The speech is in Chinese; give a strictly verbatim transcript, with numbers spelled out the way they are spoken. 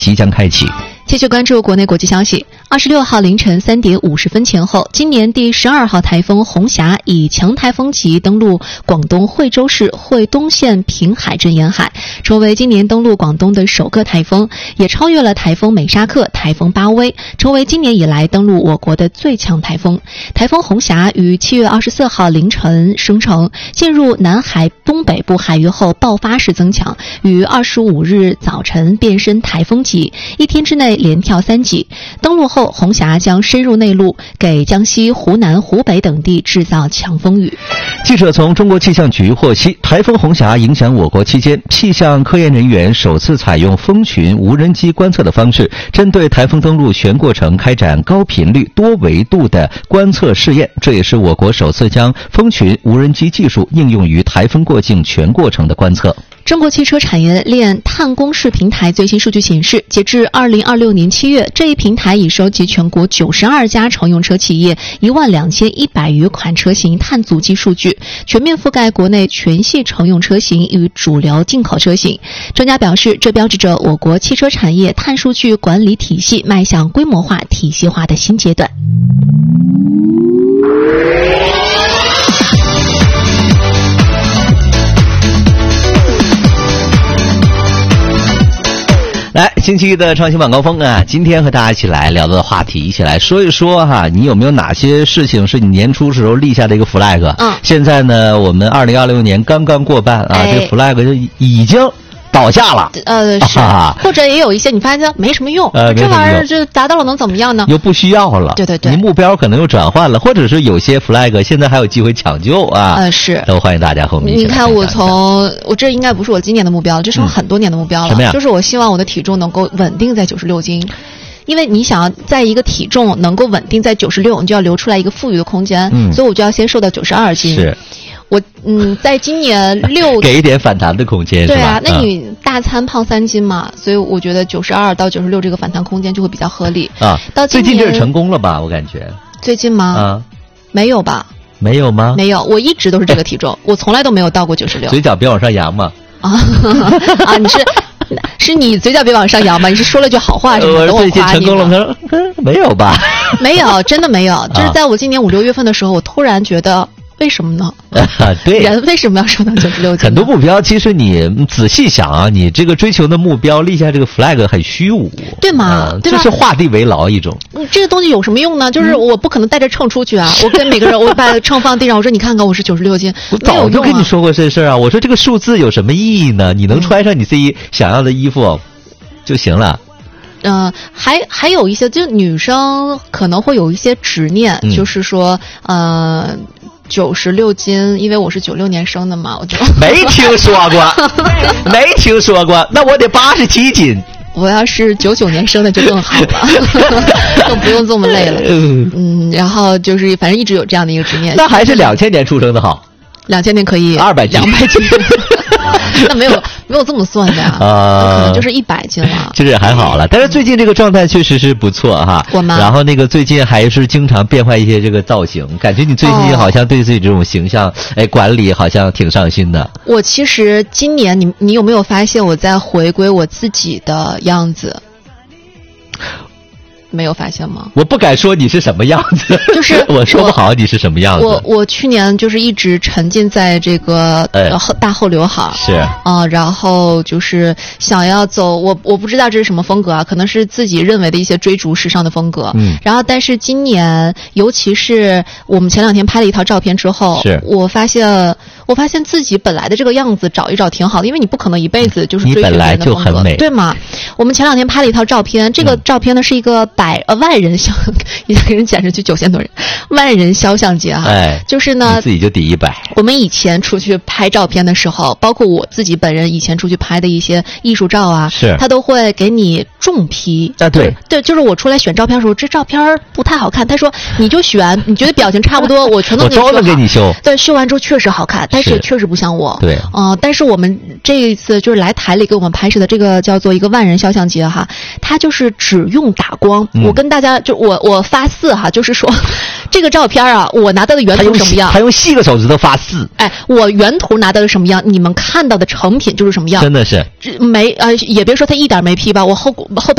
即将开启。 继续关注国内国际消息。二十六号凌晨三点五十分前后，今年第十二号台风红霞以强台风级登陆广东惠州市惠东县平海镇沿海，成为今年登陆广东的首个台风，也超越了台风美沙克、台风巴威，成为今年以来登陆我国的最强台风。台风红霞于七月二十四号凌晨生成，进入南海东北部海域后爆发式增强，于二十五日早晨变身台风级，一天之内连跳三级。登陆后，红霞将深入内陆，给江西、湖南、湖北等地制造强风雨。 记者从中国气象局获悉，台风红霞影响我国期间，气象科研人员首次采用蜂群无人机观测的方式，针对台风登陆全过程开展高频率、多维度的观测试验。这也是我国首次将蜂群无人机技术应用于台风过境全过程的观测。 中国汽车产业链碳公示平台最新数据显示，截至二零二六年七月，这一平台已收集全国九十二家乘用车企业一万两千一百余款车型碳足迹数据，全面覆盖国内全系乘用车型与主流进口车型。专家表示，这标志着我国汽车产业碳数据管理体系迈向规模化、体系化的新阶段。 来，星期一的创新晚高峰啊，今天和大家一起来聊的话题，一起来说一说哈，你有没有哪些事情是你年初时候立下的一个 flag？ 嗯，现在呢，我们二零二六年刚刚过半啊，哎、这 flag 就已经倒下了。 呃，是，啊、或者也有一些你发现没什么用， 呃， 这玩意儿就达到了能怎么样呢？ 又不需要了。 对对对， 你目标可能又转换了，或者是有些 flag 现在还有机会抢救啊。 呃，是， 都欢迎大家和我们一起来。 你看，我从我这应该不是我今年的目标，这是我很多年的目标了。 什么呀？ 就是我希望我的体重能够稳定在九十六斤。因为你想要在一个体重能够稳定在九十六，你就要留出来一个富裕的空间，嗯，所以我就要先瘦到九十二斤。 是。 我嗯，在今年六给一点反弹的空间， 对啊， 是吧？ 那你大餐胖三斤嘛，嗯、所以我觉得九十二到九十六这个反弹空间就会比较合理啊。 到今年最近这是成功了吧？我感觉最近吗？ 啊， 没有吧？ 没有吗？ 没有，我一直都是这个体重，我从来都没有到过九十六。 嘴角别往上扬嘛。 啊啊！你是是你嘴角别往上扬吗？你是说了句好话是吗？ 我最近成功了， 吗？ 没有吧？ 没有，真的没有。就是在我今年五六月份的时候，我突然觉得。为什么呢？ 啊，对， 人为什么要瘦到九十六斤？ 很多目标，其实你仔细想啊，你这个追求的目标立下这个 flag 很虚无， 对吗？ 这、呃、是画地为牢一种。 你这个东西有什么用呢？就是我不可能带着秤出去啊！嗯、我跟每个人，我把秤放地上，我说你看看，我是九十六斤。 我早就跟你说过这事啊！我说这个数字有什么意义呢？你能穿上你自己想要的衣服就行了。 嗯、呃，还还有一些，就女生可能会有一些执念，嗯、就是说，呃。九十六斤，因为我是九六年生的嘛，我就没听说过，没听说过，那我得八十七斤。 我要是九九年生的就更好了，就不用这么累了。嗯，然后就是反正一直有这样的一个执念。 那还是两千年出生的好。 两千年可以二百斤， 两百斤。那没有没有这么算的呀，啊，可能就是一百斤了。 其实也还好了，但是最近这个状态确实是不错哈。 我吗？ 然后那个最近还是经常变换一些这个造型，感觉你最近好像对自己这种形象，哦、哎，管理好像挺上心的。 我其实今年你你有没有发现我在回归我自己的样子？没有发现吗？ 我不敢说你是什么样子， 就是我说不好你是什么样子。 我我去年就是一直沉浸在这个呃后大后刘海， 是啊、呃，然后就是想要走，我我不知道这是什么风格啊，可能是自己认为的一些追逐时尚的风格。嗯，然后但是今年，尤其是我们前两天拍了一套照片之后， 是我发现我发现自己本来的这个样子找一找挺好的，因为你不可能一辈子就是追随别人的风格， 你本来就很美， 对吗？我们前两天拍了一套照片，这个照片呢是一个百呃万人肖，一个人简直就九千多人，万人肖像节哈、啊。 哎， 就是呢， 你自己就抵一百。 我们以前出去拍照片的时候，包括我自己本人以前出去拍的一些艺术照啊， 是他都会给你重批啊，对对，就是我出来选照片的时候，这照片不太好看，他说你就选，你觉得表情差不多，我全都给你修好， 我都能给你修。 对，修完之后确实好看，但是确实不像我。 对， 嗯、呃，但是我们这一次就是来台里给我们拍摄的这个叫做一个万人肖像节哈，它就是只用打光。嗯、我跟大家就我我发四哈，就是说这个照片啊，我拿到的原图什么样， 他用细个手指头发四。 哎，我原图拿到的什么样，你们看到的成品就是什么样。 真的是没呃，也别说他一点没 P 吧，我后后边